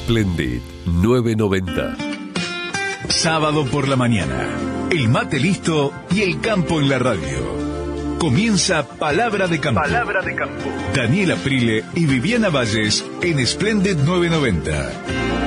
Splendid 990. Sábado por la mañana, el mate listo y el campo en la radio. Comienza Palabra de Campo. Palabra de Campo. Daniela Prile y Viviana Valles en Splendid 990.